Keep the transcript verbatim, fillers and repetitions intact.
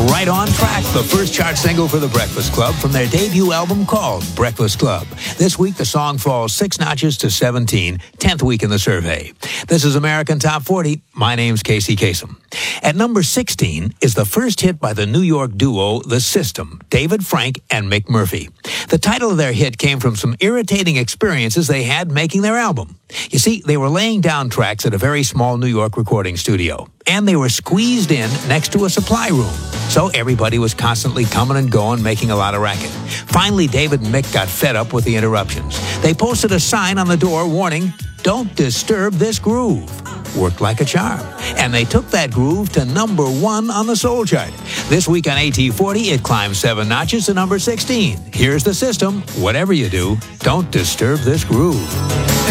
Right on Track, the first chart single for The Breakfast Club from their debut album called Breakfast Club. This week, the song falls six notches to seventeen, tenth week in the survey. This is American Top forty. My name's Casey Kasem. At number sixteen is the first hit by the New York duo The System, David Frank and Mick Murphy. The title of their hit came from some irritating experiences they had making their album. You see, they were laying down tracks at a very small New York recording studio, and they were squeezed in next to a supply room. So everybody was constantly coming and going, making a lot of racket. Finally, David and Mick got fed up with the interruptions. They posted a sign on the door warning, "Don't disturb this groove." Worked like a charm. And they took that groove to number one on the Soul Chart. This week on A T forty, it climbed seven notches to number sixteen. Here's The System. Whatever you do, don't disturb this groove.